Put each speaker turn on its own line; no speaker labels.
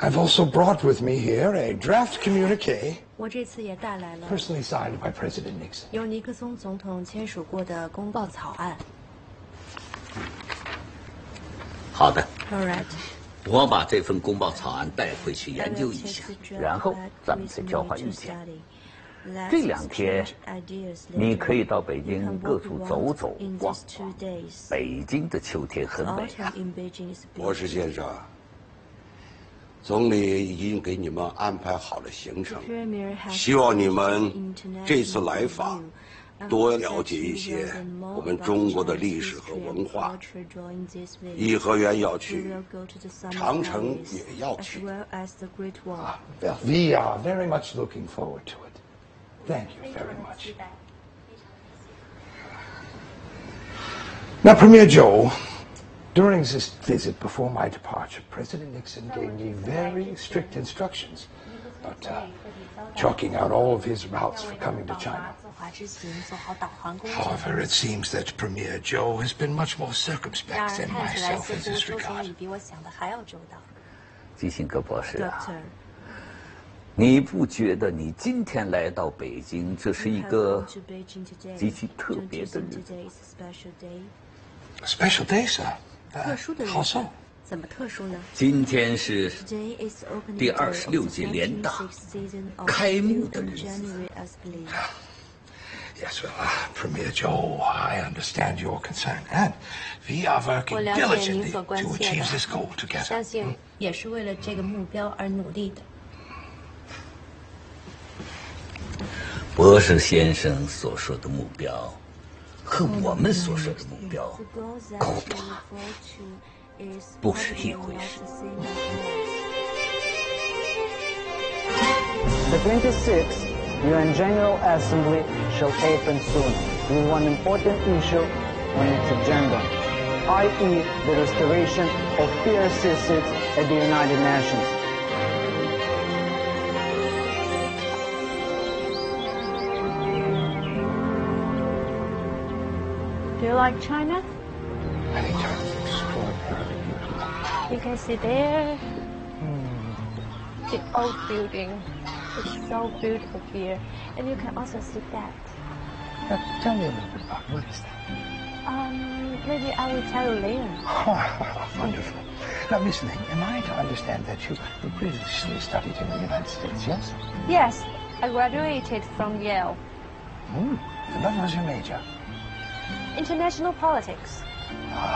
I've also brought with me here a draft communique
我这次也带来了
personally signed by President Nixon.
由尼克松总统签署过的公报草案。
好的，
All right.
我把这份公报草案带回去研究一下，
然后咱们再交换意见。这2天，你可以到北京各处走走逛逛。北京的秋天很美啊。
博士先生，总理已经给你们安排好了行程，希望你们这次来访多了解一些我们中国的历史和文化。颐和园要去，长城也要去。
Well, we are very much looking forward to it. Thank you very much. Now, Premier Joe, during this visit before my departure, President Nixon gave me very strict instructions about chalking out all of his routes for coming to China. However, it seems that Premier Joe has been much more circumspect than myself in this regard.
基辛格博士啊，你不觉得你今天来到北京，这是一个极其特别的日子吗？
A special day, sir.
特殊的日
How
子
so?
怎么特殊呢？
今天是第26届联大开幕的日子。
Yes, well, Premier Joe, I understand your concern, and we are
我
working
了解您
diligently
所关
to
切
achieve
的
this goal，together.
相信也是为了这个目标而努力的。
博士先生所说的目标，和我们所说的目标高大不是一回事。
The 26th UN General Assembly shall open soon with one important issue on its agenda, i.e. the restoration of PRC seats at the United Nations.
Do you like China?
I think China's extraordinarily beautiful.
You can see there. The old building. It's so beautiful here. And you can also see that.
Now, tell me a little bit about it. What is that?
Maybe I will tell you later.
Wonderful. Now, listen, am I to understand that you previously studied in the United States, yes?
Yes, I graduated from Yale.
And what was your major?
International politics.